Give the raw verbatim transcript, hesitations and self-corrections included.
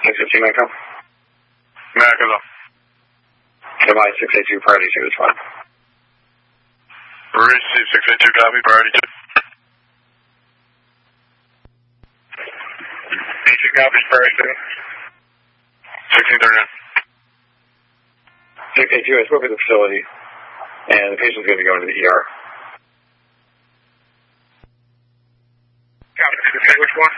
six fifteen Echo. Echo. M I six eight two, priority two is fine. Receive six eight two, copy, priority two. eight two copies, priority two. sixteen thirty-nine. six eight two, I spoke with the facility, and the patient's going to be going to the E R. Copy, which one?